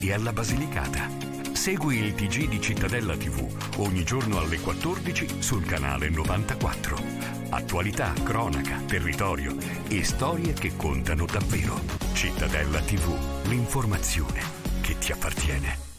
e alla Basilicata. Segui il TG di Cittadella TV ogni giorno alle 14 sul canale 94. Attualità, cronaca, territorio e storie che contano davvero. Cittadella TV, l'informazione che ti appartiene.